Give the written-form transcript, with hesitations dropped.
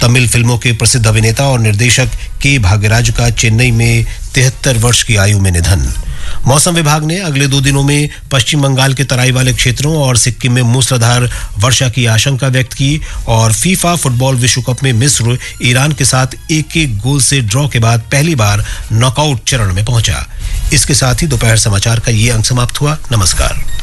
तमिल फिल्मों के प्रसिद्ध अभिनेता और निर्देशक के भाग्यराज का चेन्नई में 73 वर्ष की आयु में निधन। मौसम विभाग ने अगले 2 दिनों में पश्चिम बंगाल के तराई वाले क्षेत्रों और सिक्किम में मूसलाधार वर्षा की आशंका व्यक्त की और फीफा फुटबॉल विश्व कप में मिस्र ईरान के साथ 1-1 गोल से ड्रॉ के बाद पहली बार नॉकआउट चरण में पहुंचा। इसके साथ ही दोपहर समाचार का ये अंक समाप्त हुआ। नमस्कार।